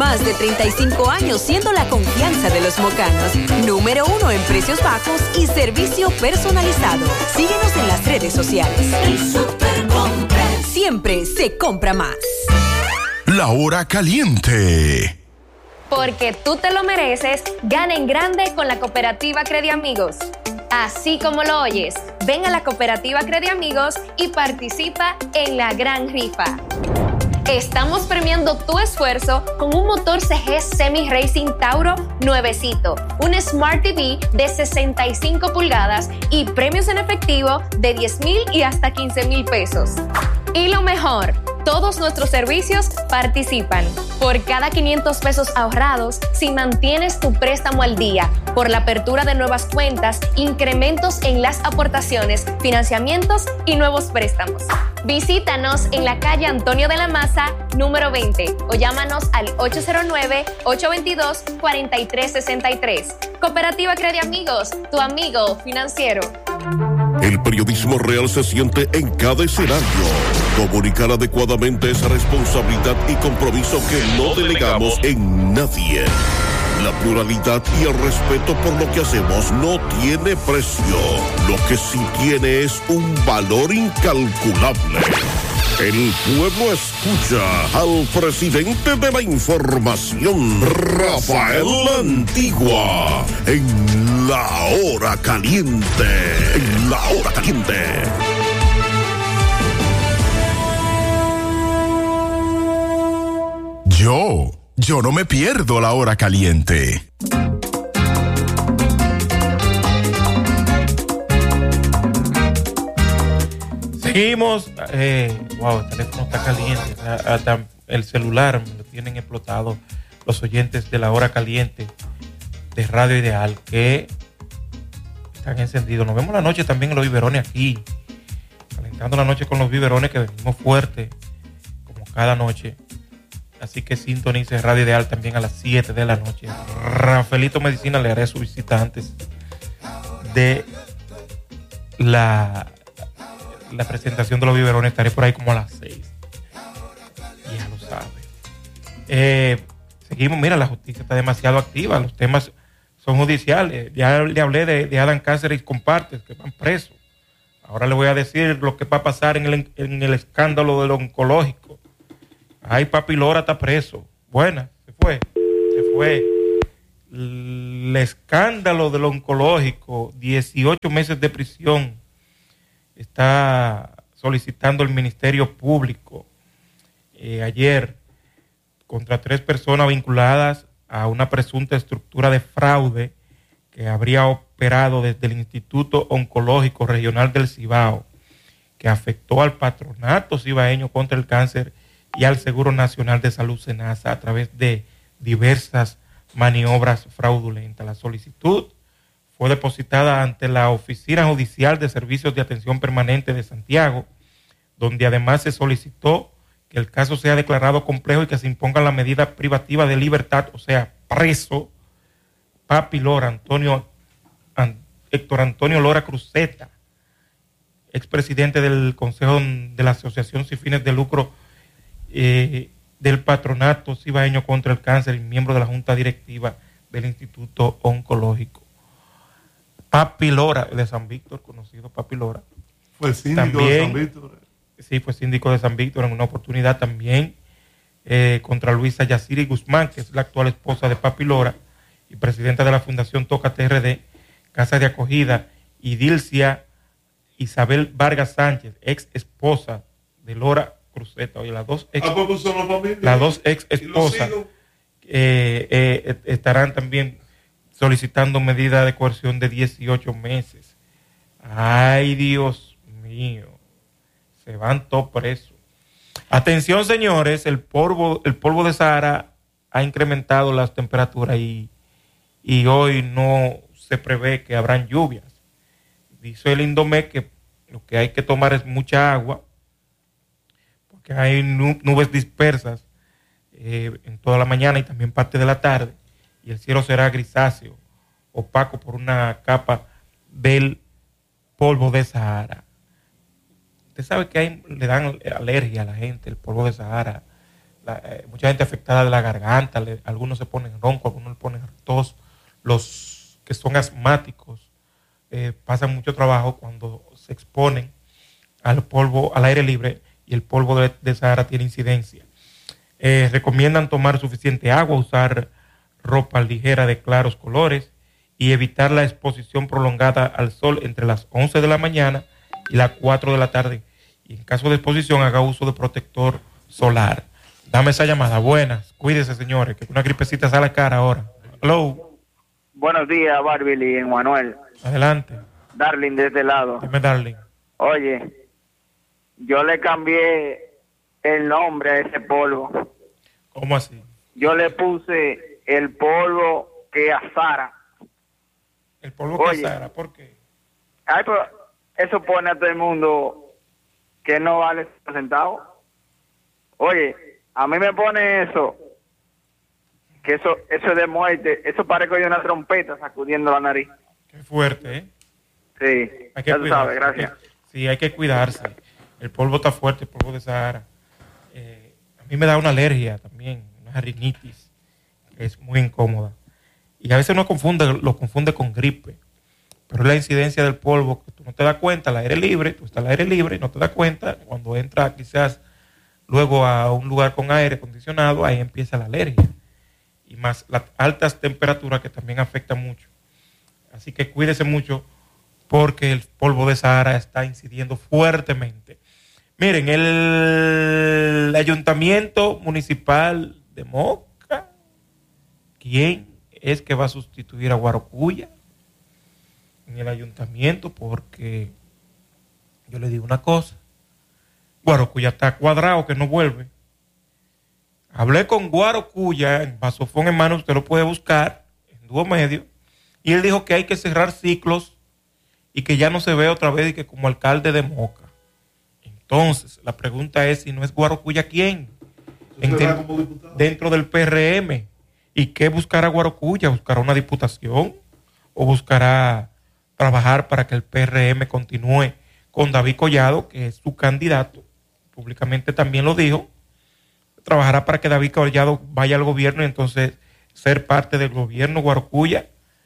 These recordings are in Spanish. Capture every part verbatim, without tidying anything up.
Más de treinta y cinco años siendo la confianza de los mocanos. Número uno en precios bajos y servicio personalizado. Síguenos en las redes sociales. El Super Compra. Siempre se compra más. La hora caliente. Porque tú te lo mereces, gana en grande con la Cooperativa Crediamigos. Así como lo oyes, ven a la Cooperativa Crediamigos y participa en la gran rifa. Estamos premiando tu esfuerzo con un motor C G Semi Racing Tauro nuevecito, un Smart T V de sesenta y cinco pulgadas y premios en efectivo de diez mil y hasta quince mil pesos. Y lo mejor, todos nuestros servicios participan. Por cada quinientos pesos ahorrados, si mantienes tu préstamo al día, por la apertura de nuevas cuentas, incrementos en las aportaciones, financiamientos y nuevos préstamos. Visítanos en la calle Antonio de la Maza, número veinte, o llámanos al ocho cero nueve, ocho dos dos, cuatro tres seis tres. Cooperativa Crediamigos, tu amigo financiero. El periodismo real se siente en cada escenario. Comunicar adecuadamente esa responsabilidad y compromiso que no delegamos en nadie. La pluralidad y el respeto por lo que hacemos no tiene precio. Lo que sí tiene es un valor incalculable. El pueblo escucha al presidente de la información, Rafael Antigua, en La Hora Caliente. En La Hora Caliente. Yo, yo no me pierdo La Hora Caliente. Seguimos, eh, wow, el teléfono está caliente, hasta el celular me lo tienen explotado los oyentes de La Hora Caliente de Radio Ideal que están encendidos. Nos vemos la noche también en los biberones aquí, calentando la noche con los biberones que venimos fuerte como cada noche. Así que sintonice Radio Ideal también a las siete de la noche. Rafaelito Medicina le haré su visita antes de la, la presentación de los biberones. Estaré por ahí como a las seis. Ya lo sabe. Eh, seguimos, mira, la justicia está demasiado activa. Los temas son judiciales. Ya le hablé de, de Alan Cáceres con partes que van presos. Ahora le voy a decir lo que va a pasar en el, en el escándalo del oncológico. Ay, Papi Lora está preso. Buena, se fue. Se fue. El escándalo del oncológico, dieciocho meses de prisión. Está solicitando el Ministerio Público eh, ayer contra tres personas vinculadas a una presunta estructura de fraude que habría operado desde el Instituto Oncológico Regional del Cibao, que afectó al Patronato Cibaeño contra el Cáncer y al Seguro Nacional de Salud SENASA a través de diversas maniobras fraudulentas. La solicitud fue depositada ante la Oficina Judicial de Servicios de Atención Permanente de Santiago, donde además se solicitó que el caso sea declarado complejo y que se imponga la medida privativa de libertad, o sea, preso, Papi Lora, Antonio, An, Héctor Antonio Lora Cruzeta, expresidente del Consejo de la Asociación Sin Fines de Lucro Eh, del Patronato Cibaeño contra el Cáncer y miembro de la Junta Directiva del Instituto Oncológico. Papi Lora de San Víctor, conocido Papi Lora. Fue síndico también, de San Víctor. Sí, fue síndico de San Víctor en una oportunidad también eh, contra Luisa Yaciri Guzmán, que es la actual esposa de Papi Lora y presidenta de la Fundación Toca T R D, Casa de Acogida, y Dilcia Isabel Vargas Sánchez, ex esposa de Lora Cruzeta. Oye, las dos ex, ¿A poco son los familias? Las dos ex esposas eh, eh, estarán también solicitando medida de coerción de dieciocho meses. Ay, Dios mío, se van todos presos. Atención, señores, el polvo, el polvo de Sahara ha incrementado las temperaturas y, y hoy no se prevé que habrán lluvias. Dice el Indomet que lo que hay que tomar es mucha agua, que hay nubes dispersas eh, en toda la mañana y también parte de la tarde, y el cielo será grisáceo, opaco por una capa del polvo de Sahara. Usted sabe que hay, le dan alergia a la gente el polvo de Sahara, la, eh, mucha gente afectada de la garganta, le, algunos se ponen ronco, algunos le ponen tos, los que son asmáticos eh, pasan mucho trabajo cuando se exponen al polvo, al aire libre, y el polvo de, de Sahara tiene incidencia. Eh, recomiendan tomar suficiente agua, usar ropa ligera de claros colores y evitar la exposición prolongada al sol entre las once de la mañana y las cuatro de la tarde. Y en caso de exposición, haga uso de protector solar. Dame esa llamada. Buenas. Cuídese, señores, que una gripecita sale cara ahora. Hello. Buenos días, Barbie y Manuel. Adelante. Darling, de este lado. Dime, Darling. Oye, yo le cambié el nombre a ese polvo. ¿Cómo así? Yo le puse el polvo que azara. El polvo que azara, ¿por qué? Ay, pero eso pone a todo el mundo que no vale centavos. Oye, a mí me pone eso, que eso eso es de muerte, eso parece que hay una trompeta sacudiendo la nariz. Qué fuerte, ¿eh? Sí, hay que ya tú sabes, gracias. Hay que, sí, hay que cuidarse. El polvo está fuerte, el polvo de Sahara. Eh, a mí me da una alergia también, una rinitis, que es muy incómoda. Y a veces uno confunde, lo confunde con gripe. Pero es la incidencia del polvo que tú no te das cuenta al aire libre, tú estás al aire libre y no te das cuenta. Cuando entras quizás luego a un lugar con aire acondicionado, ahí empieza la alergia. Y más las altas temperaturas que también afectan mucho. Así que cuídese mucho porque el polvo de Sahara está incidiendo fuertemente. Miren, el ayuntamiento municipal de Moca, ¿quién es que va a sustituir a Guarocuya en el ayuntamiento? Porque yo le digo una cosa, Guarocuya está cuadrado, que no vuelve. Hablé con Guarocuya en Vasofón en mano, usted lo puede buscar en Dúo Medio, y él dijo que hay que cerrar ciclos y que ya no se ve otra vez y que como alcalde de Moca. Entonces, la pregunta es si no es Guarocuya, ¿quién? Dentro, dentro del P R M. ¿Y qué buscará Guarocuya? ¿Buscará una diputación? ¿O buscará trabajar para que el P R M continúe con David Collado, que es su candidato? Públicamente también lo dijo. Trabajará para que David Collado vaya al gobierno y entonces ser parte del gobierno Guarocuya.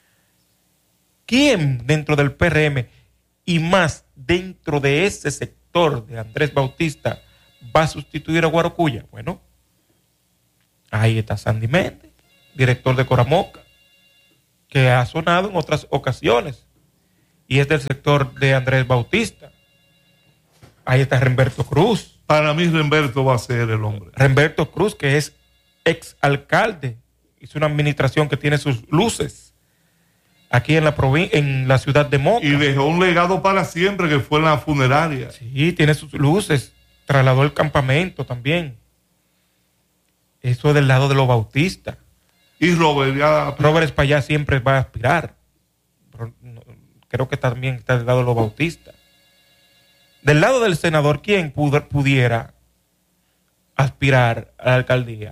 ¿Quién dentro del P R M y más dentro de ese sector de Andrés Bautista va a sustituir a Guarocuya? Bueno, ahí está Sandy Méndez, director de Coramoca, que ha sonado en otras ocasiones y es del sector de Andrés Bautista. Ahí está Remberto Cruz. Para mí Remberto va a ser el hombre. Remberto Cruz, que es ex alcalde, hizo una administración que tiene sus luces aquí en la provin- en la ciudad de Moca. Y dejó un legado para siempre que fue en la funeraria. Sí, tiene sus luces. Trasladó el campamento también. Eso es del lado de los bautistas. Y Robert ya... Robert Espaillá siempre va a aspirar. Pero no, creo que también está del lado de los bautistas. Del lado del senador, ¿quién pudo, pudiera aspirar a la alcaldía?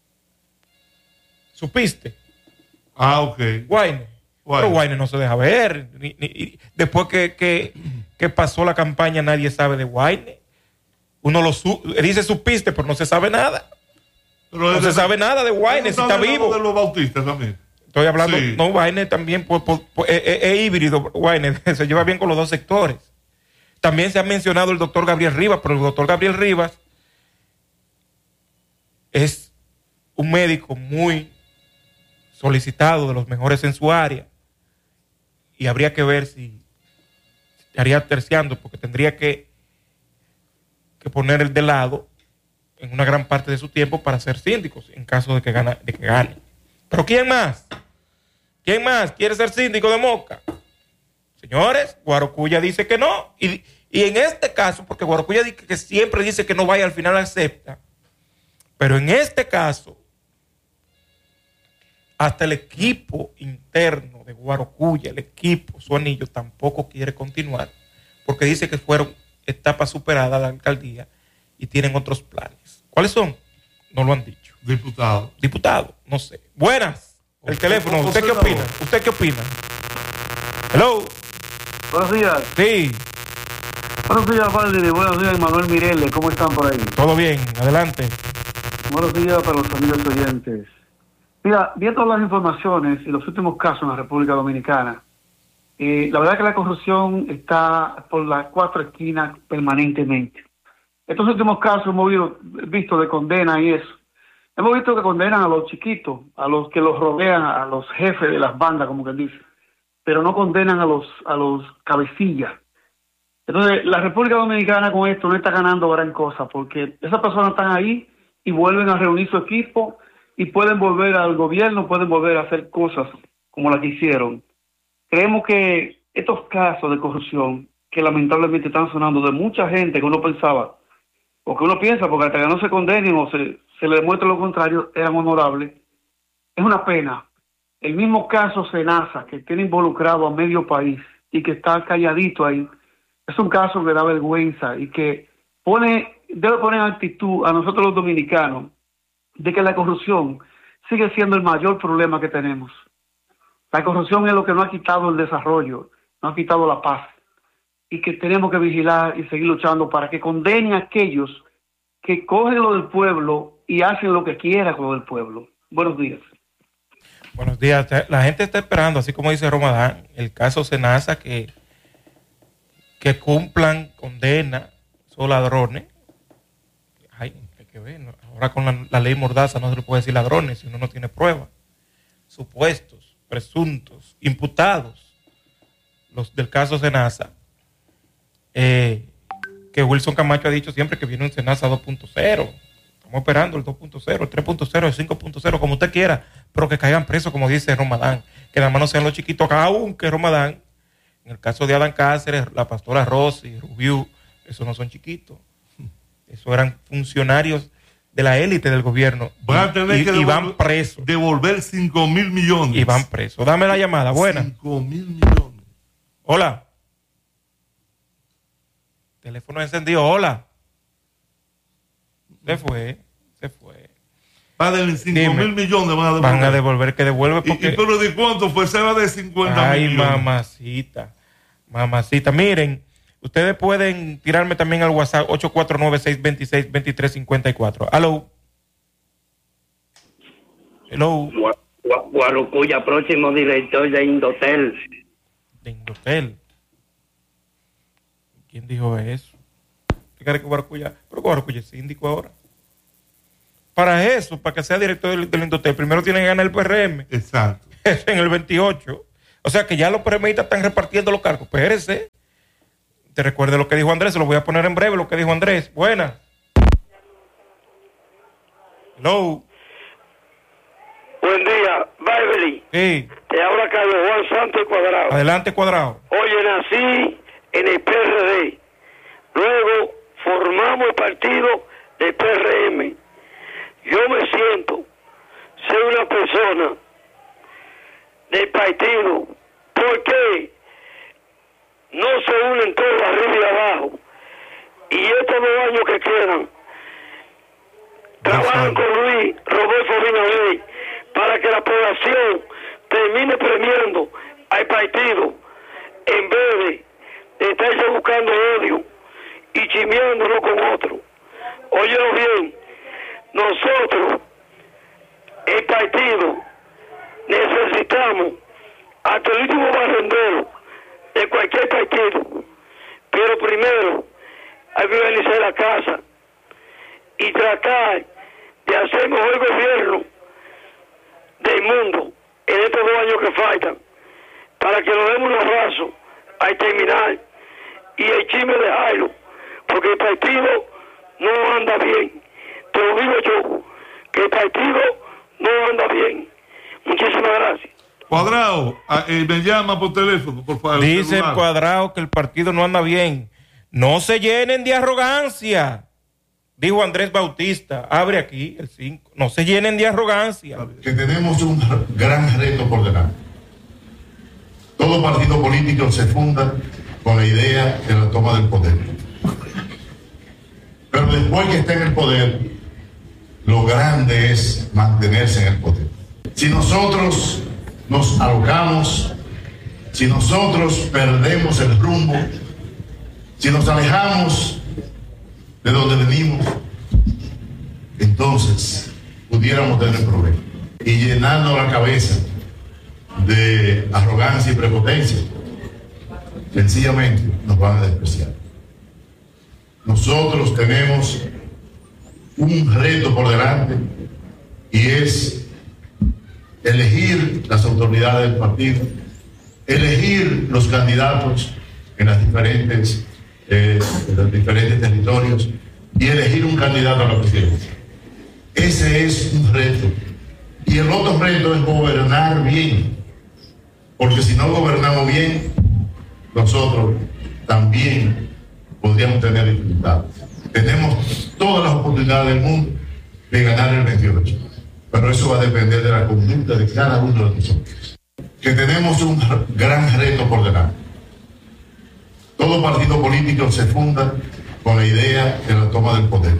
¿Supiste? Ah, ok. Guayne. Pero Guayne no se deja ver. Ni, ni, después que, que, que pasó la campaña, nadie sabe de Guayne. Uno lo su, dice supiste, pero no se sabe nada. Pero no se sabe nada de Guayne, si está vivo. De los bautistas también. Estoy hablando, sí. No, Guayne también por, por, por, es, es híbrido. Guayne se lleva bien con los dos sectores. También se ha mencionado el doctor Gabriel Rivas, pero el doctor Gabriel Rivas es un médico muy solicitado, de los mejores en su área, y habría que ver si estaría terciando, porque tendría que, que poner el de lado en una gran parte de su tiempo para ser síndicos, en caso de que, gana, de que gane. Pero ¿quién más? ¿Quién más quiere ser síndico de Moca? Señores, Guarocuya dice que no. Y, y en este caso, porque Guarocuya dice que siempre dice que no vaya, al final acepta. Pero en este caso, hasta el equipo interno de Guarocuya, el equipo, su anillo, tampoco quiere continuar. Porque dice que fueron etapas superadas la alcaldía y tienen otros planes. ¿Cuáles son? No lo han dicho. Diputado. Diputado, no sé. Buenas. El teléfono. ¿Usted qué opina? ¿Usted qué opina? Hello. Buenos días. Sí. Buenos días, Valdir. Buenos días, Manuel Mireles. ¿Cómo están por ahí? Todo bien. Adelante. Buenos días para los amigos oyentes. Mira, viendo las informaciones y los últimos casos en la República Dominicana, eh, la verdad que la corrupción está por las cuatro esquinas permanentemente. Estos últimos casos hemos visto de condena y eso. Hemos visto que condenan a los chiquitos, a los que los rodean, a los jefes de las bandas, como que dice, pero no condenan a los a los cabecillas. Entonces, la República Dominicana con esto no está ganando gran cosa, porque esas personas están ahí y vuelven a reunir su equipo y pueden volver al gobierno, pueden volver a hacer cosas como las que hicieron. Creemos que estos casos de corrupción, que lamentablemente están sonando de mucha gente que uno pensaba, o que uno piensa, porque hasta que no se condenen o se, se le demuestre lo contrario, eran honorables, es una pena. El mismo caso Senasa, que tiene involucrado a medio país y que está calladito ahí, es un caso que da vergüenza y que pone, debe poner en actitud a nosotros los dominicanos de que la corrupción sigue siendo el mayor problema que tenemos. La corrupción es lo que no ha quitado el desarrollo, no ha quitado la paz, y que tenemos que vigilar y seguir luchando para que condenen a aquellos que cogen lo del pueblo y hacen lo que quieran con lo del pueblo. Buenos días. Buenos días. La gente está esperando, así como dice Romadán, el caso Senasa, que que cumplan condena, son ladrones. Ay, hay que ver, ¿no? Ahora con la, la ley Mordaza no se le puede decir ladrones si uno no tiene pruebas. Supuestos, presuntos, imputados, los del caso Senasa. Eh, que Wilson Camacho ha dicho siempre que viene un Senasa dos punto cero. Estamos esperando el dos punto cero, el tres punto cero, el cinco punto cero, como usted quiera, pero que caigan presos, como dice Romadán. Que nada más no sean los chiquitos, aunque Romadán, en el caso de Adán Cáceres, la pastora Rosy, Rubiú, esos no son chiquitos. Esos eran funcionarios de la élite del gobierno. Van a tener y, que y devolver, van presos. Devolver cinco mil millones. Y van presos. Dame la llamada, buena. cinco mil millones. Hola. Teléfono encendido, hola. Se fue, se fue. Va de cinco mil millones van a devolver. Van a devolver, que devuelve porque... ¿Y, y pero de cuánto fue? Se va de cincuenta Ay, millones. mamacita, mamacita. Miren, ustedes pueden tirarme también al WhatsApp ocho cuatro nueve, seis dos seis, dos tres cinco cuatro. Hello. Hello. Guarucuya, próximo director de Indotel. De Indotel. ¿Quién dijo eso? ¿Qué cree que Guarucuya? Pero Guarucuya es síndico ahora. Para eso, para que sea director del, del Indotel, primero tiene que ganar el P R M. Exacto. En el veintiocho. O sea que ya los PRMistas están repartiendo los cargos. Espérese. Te recuerde lo que dijo Andrés, se lo voy a poner en breve lo que dijo Andrés. Buena. Hello. Buen día, Beverly. Sí. Te habla Carlos Juan Santos Cuadrado. Adelante, Cuadrado. Oye, nací en el P R D. Luego formamos el partido del P R M. Yo me siento ser una persona del partido. ¿Por qué no se unen todos arriba y abajo? Y estos dos años que quedan, trabajan con Luis Rodolfo Abinader para que la población termine premiando al partido en vez de estarse buscando odio y chimeándolo con otro. Óyelo bien, nosotros, el partido, necesitamos hasta el último barrendero de cualquier partido, pero primero hay que organizar la casa y tratar de hacer el mejor gobierno del mundo en estos dos años que faltan, para que nos demos un abrazo al terminar y el chisme dejarlo, porque el partido no anda bien. Te lo digo yo, que el partido no anda bien. Muchísimas gracias. Cuadrado, eh, me llama por teléfono, por favor. Dice el Cuadrado que el partido no anda bien. No se llenen de arrogancia, dijo Andrés Bautista. Abre aquí el cinco. No se llenen de arrogancia. Que tenemos un gran reto por delante. Todo partido político se funda con la idea de la toma del poder. Pero después que esté en el poder, lo grande es mantenerse en el poder. Si nosotros nos alocamos, si nosotros perdemos el rumbo, si nos alejamos de donde venimos, entonces pudiéramos tener problemas. Y llenando la cabeza de arrogancia y prepotencia, sencillamente nos van a despreciar. Nosotros tenemos un reto por delante y es elegir las autoridades del partido, elegir los candidatos en las diferentes, eh, en los diferentes territorios y elegir un candidato a la presidencia. Ese es un reto. Y el otro reto es gobernar bien, porque si no gobernamos bien, nosotros también podríamos tener dificultades. Tenemos todas las oportunidades del mundo de ganar el veintiocho, pero eso va a depender de la conducta de cada uno de nosotros, que tenemos un gran reto por delante. Todo partido político se funda con la idea de la toma del poder.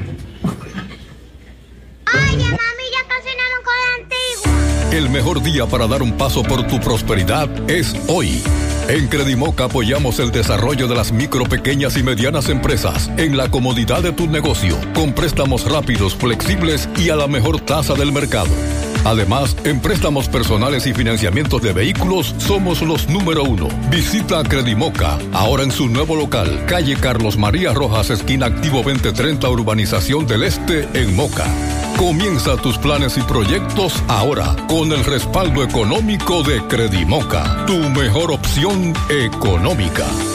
Oye, mami, ya cocinamos con la antigua. El mejor día para dar un paso por tu prosperidad es hoy. En Credimoca apoyamos el desarrollo de las micro, pequeñas y medianas empresas en la comodidad de tu negocio, con préstamos rápidos, flexibles y a la mejor tasa del mercado. Además, en préstamos personales y financiamientos de vehículos, somos los número uno. Visita Credimoca, ahora en su nuevo local, calle Carlos María Rojas, esquina Activo veinte treinta, Urbanización del Este, en Moca. Comienza tus planes y proyectos ahora con el respaldo económico de Credimoca, tu mejor opción económica.